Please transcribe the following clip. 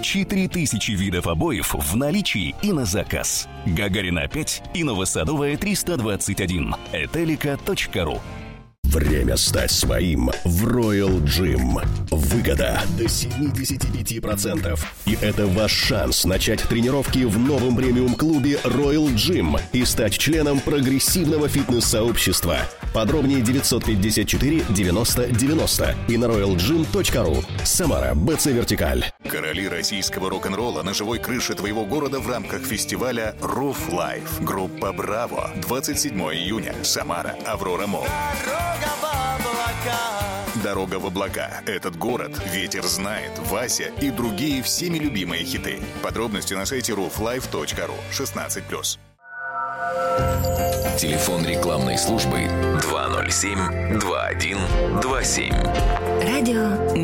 4000 видов обоев в наличии и на заказ. Гагарина 5 и Новосадовая 321. Этелика.ру. Время стать своим в Royal Gym. Выгода до 75%. И это ваш шанс начать тренировки в новом премиум-клубе Royal Gym и стать членом прогрессивного фитнес-сообщества. Подробнее 954 90 90 и на royalgym.ru. Самара, БЦ Вертикаль. Короли российского рок-н-ролла на живой крыше твоего города в рамках фестиваля Roof Life. Группа «Браво». 27 июня. Самара, Аврора Молл. Дорога в облака. Этот город ветер знает, Вася и другие всеми любимые хиты. Подробности на сайте rooflife.ru. 16+. Телефон рекламной службы 207 21 27. Радио